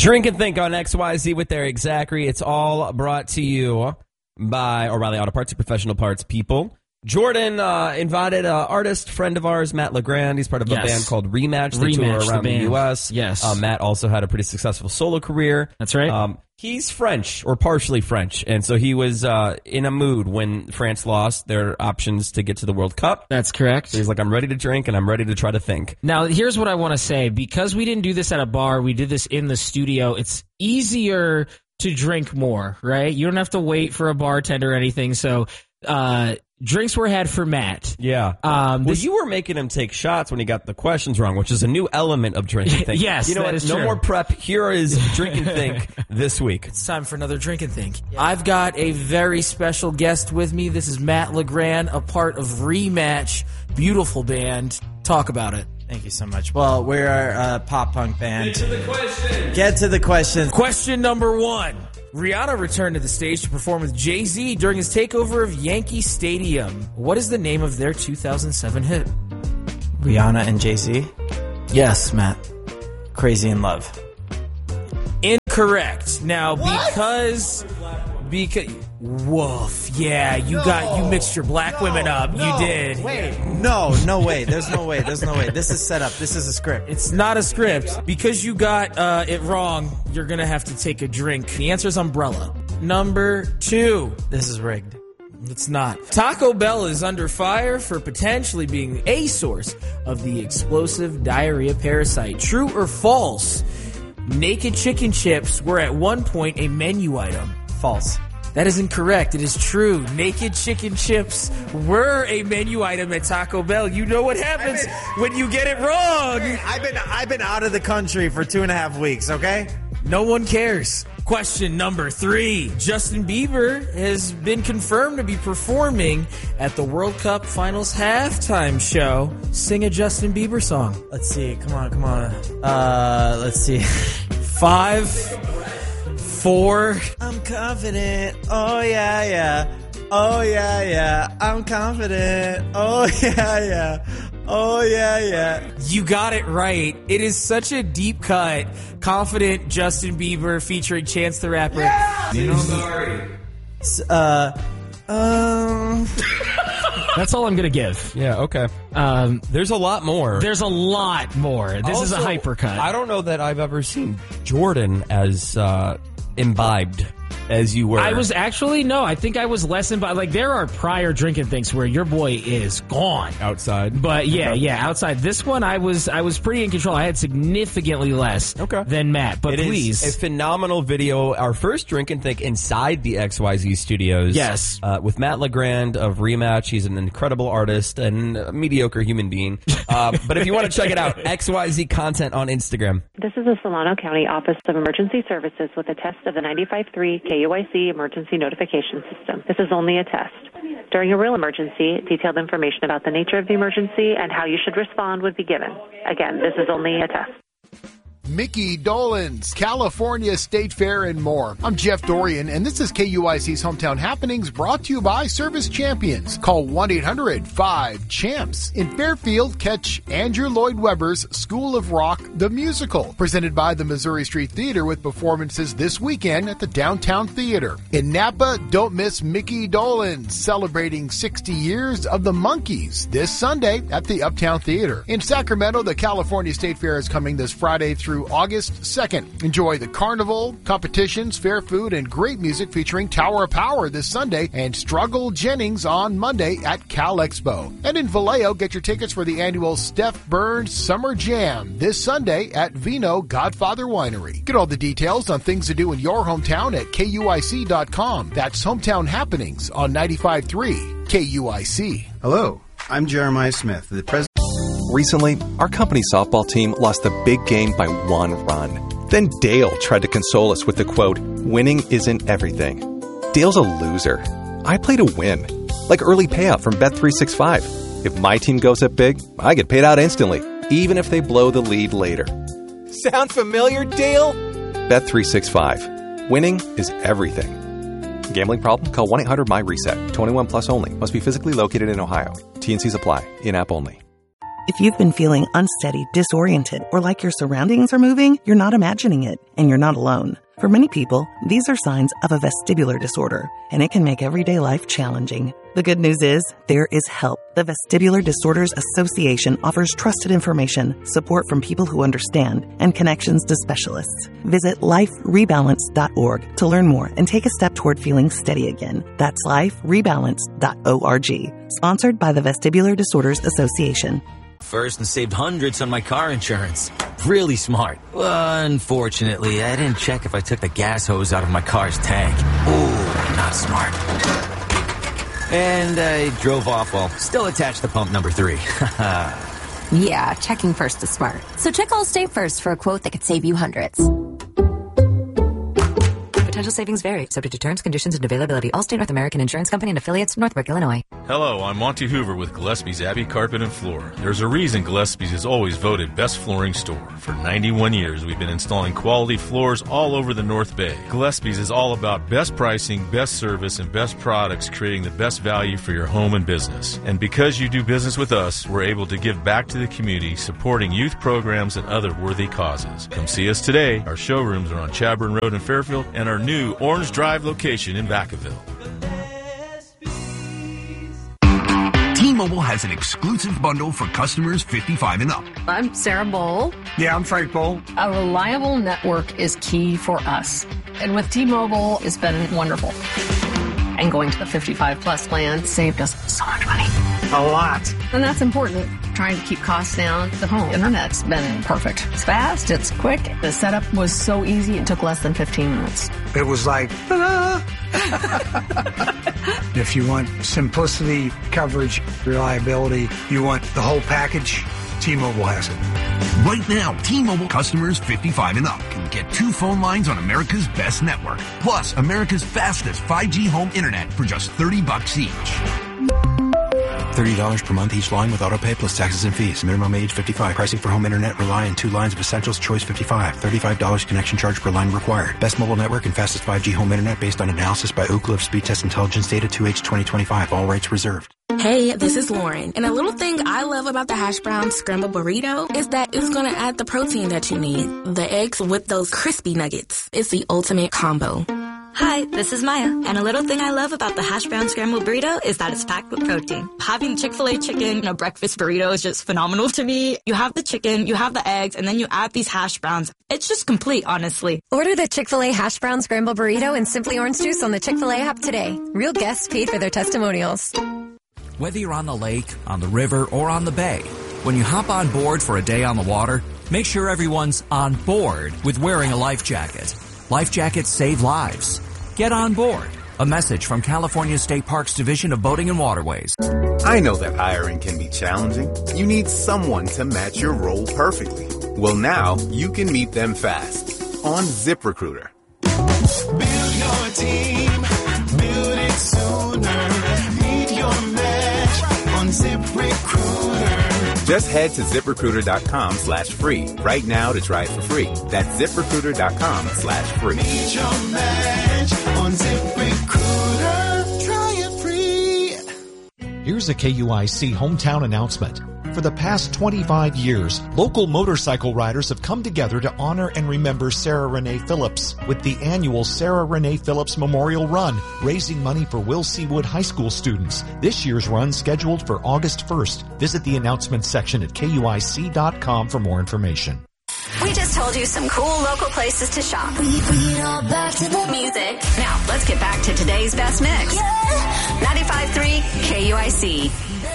Drink and Think on XYZ with Eric Zachary. It's all brought to you by O'Reilly Auto Parts, professional parts people. Jordan invited an artist friend of ours, Matt LeGrand. He's part of a band called Rematch. They tour around the U.S. Yes. Matt also had a pretty successful solo career. That's right. He's French, or partially French, and so he was in a mood when France lost their options to get to the World Cup. That's correct. So he's like, I'm ready to drink, and I'm ready to try to think. Now, here's what I want to say. Because we didn't do this at a bar, we did this in the studio, it's easier to drink more, right? You don't have to wait for a bartender or anything, so... drinks were had for Matt. Yeah. Well, you were making him take shots when he got the questions wrong, which is a new element of Drink and Think. Yes, you know that what? is no true. more prep. Here is Drink and Think this week. It's time for another Drink and Think. I've got a very special guest with me. This is Matt LeGrand, a part of Rematch. Beautiful band. Talk about it. Thank you so much. Well, we're a pop punk band. Get to the question. Get to the question. Question number 1. Rihanna returned to the stage to perform with Jay-Z during his takeover of Yankee Stadium. What is the name of their 2007 hit? Rihanna and Jay-Z? Yes, Matt. Crazy in Love. Incorrect. Now, because woof, yeah, you mixed your black women up. You did. Wait, no way. There's no way. This is set up. This is a script. It's not a script. Because you got it wrong, you're going to have to take a drink. The answer is umbrella. Number 2. This is rigged. It's not. Taco Bell is under fire for potentially being a source of the explosive diarrhea parasite. True or false? Naked chicken chips were at one point a menu item. False. That is incorrect. It is true. Naked chicken chips were a menu item at Taco Bell. You know what happens when you get it wrong. I've been out of the country for 2.5 weeks, okay? No one cares. Question number 3. Justin Bieber has been confirmed to be performing at the World Cup Finals halftime show. Sing a Justin Bieber song. Let's see. Come on. Let's see. 5, 4. I'm confident. Oh, yeah. Oh, yeah. I'm confident. Oh, yeah. Oh, yeah. You got it right. It is such a deep cut. Confident Justin Bieber featuring Chance the Rapper. Yeah! Sorry. That's all I'm going to give. Yeah, okay. There's a lot more. There's a lot more. This is a hypercut. I don't know that I've ever seen Jordan as imbibed as you were. I was actually, no, I think I was less imbibed. Like, there are prior drinking things where your boy is gone. Outside. But yeah, outside. This one, I was pretty in control. I had significantly less than Matt. But please. Is a phenomenal video. Our first Drink and Think inside the XYZ studios. Yes. With Matt LeGrand of Rematch. He's an incredible artist and a mediocre human being. But if you want to check it out, XYZ content on Instagram. This is the Solano County Office of Emergency Services with a test of the 95.3 KUIC emergency notification system. This is only a test. During a real emergency, detailed information about the nature of the emergency and how you should respond would be given. Again, this is only a test. Mickey Dolenz, California State Fair, and more. I'm Jeff Dorian, and this is KUIC's Hometown Happenings, brought to you by Service Champions. Call 1-800-5-CHAMPS. In Fairfield, catch Andrew Lloyd Webber's School of Rock, the musical, presented by the Missouri Street Theater with performances this weekend at the Downtown Theater. In Napa, don't miss Mickey Dolenz, celebrating 60 years of the Monkees this Sunday at the Uptown Theater. In Sacramento, the California State Fair is coming this Friday through August 2nd. Enjoy the carnival, competitions, fair food, and great music featuring Tower of Power this Sunday and Struggle Jennings on Monday at Cal Expo. And in Vallejo, get your tickets for the annual Steph Burns Summer Jam this Sunday at Vino Godfather Winery. Get all the details on things to do in your hometown at KUIC.com. That's Hometown Happenings on 95.3 KUIC. Hello, I'm Jeremiah Smith, the president. Recently, our company softball team lost a big game by 1 run. Then Dale tried to console us with the quote, "Winning isn't everything." Dale's a loser. I play to win. Like early payout from Bet365. If my team goes up big, I get paid out instantly, even if they blow the lead later. Sound familiar, Dale? Bet365. Winning is everything. Gambling problem? Call 1-800-MY-RESET. 21 plus only. Must be physically located in Ohio. T&Cs apply. In-app only. If you've been feeling unsteady, disoriented, or like your surroundings are moving, you're not imagining it, and you're not alone. For many people, these are signs of a vestibular disorder, and it can make everyday life challenging. The good news is, there is help. The Vestibular Disorders Association offers trusted information, support from people who understand, and connections to specialists. Visit liferebalance.org to learn more and take a step toward feeling steady again. That's liferebalance.org. Sponsored by the Vestibular Disorders Association. First and saved hundreds on my car insurance. Really smart. Unfortunately, I didn't check if I took the gas hose out of my car's tank. Ooh, not smart. And I drove off while still attached to pump number 3. Yeah, checking first is smart. So check Allstate first for a quote that could save you hundreds. Potential savings vary, subject to terms, conditions, and availability. Allstate North American Insurance Company and affiliates, Northbrook, Illinois. Hello, I'm Monty Hoover with Gillespie's Abbey Carpet and Floor. There's a reason Gillespie's is always voted best flooring store. For 91 years, we've been installing quality floors all over the North Bay. Gillespie's is all about best pricing, best service, and best products, creating the best value for your home and business. And because you do business with us, we're able to give back to the community, supporting youth programs and other worthy causes. Come see us today. Our showrooms are on Chadburn Road in Fairfield and our new Orange Drive location in Vacaville. T-Mobile has an exclusive bundle for customers 55 and up. I'm Sarah Bowl. Yeah, I'm Frank Bowl. A reliable network is key for us. And with T-Mobile, it's been wonderful. And going to the 55-plus plan saved us so much money. A lot. And that's important. Trying to keep costs down. The home internet's been perfect. It's fast, it's quick. The setup was so easy, it took less than 15 minutes. It was like, ta-da! If you want simplicity, coverage, reliability, you want the whole package, T-Mobile has it. Right now, T-Mobile customers 55 and up can get 2 phone lines on America's best network, plus America's fastest 5G home internet for just $30 each. $30 per month each line with auto pay plus taxes and fees. Minimum age 55. Pricing for home internet rely on 2 lines of Essentials Choice 55. $35 connection charge per line required. Best mobile network and fastest 5G home internet based on analysis by Ookla of Speed Test Intelligence data 2H 2025. All rights reserved. Hey, this is Lauren. And a little thing I love about the hash brown scrambled burrito is that it's going to add the protein that you need. The eggs with those crispy nuggets. It's the ultimate combo. Hi, this is Maya, and a little thing I love about the hash brown scrambled burrito is that it's packed with protein. Having Chick-fil-A chicken in a breakfast burrito is just phenomenal to me. You have the chicken, you have the eggs, and then you add these hash browns. It's just complete, honestly. Order the Chick-fil-A hash brown scrambled burrito and Simply Orange Juice on the Chick-fil-A app today. Real guests paid for their testimonials. Whether you're on the lake, on the river, or on the bay, when you hop on board for a day on the water, make sure everyone's on board with wearing a life jacket. Life jackets save lives. Get on board. A message from California State Parks Division of Boating and Waterways. I know that hiring can be challenging. You need someone to match your role perfectly. Well, now you can meet them fast on ZipRecruiter. Build your team. Build it sooner. Meet your match on ZipRecruiter. Just head to ZipRecruiter.com/free right now to try it for free. That's ZipRecruiter.com/free. Meet your match on ZipRecruiter. Try it free. Here's a KUIC hometown announcement. For the past 25 years, local motorcycle riders have come together to honor and remember Sarah Renee Phillips with the annual Sarah Renee Phillips Memorial Run, raising money for Will C. Wood High School students. This year's run scheduled for August 1st. Visit the announcements section at KUIC.com for more information. We just told you some cool local places to shop. We all back to the music. Now, let's get back to today's best mix. Yeah. 95.3 KUIC.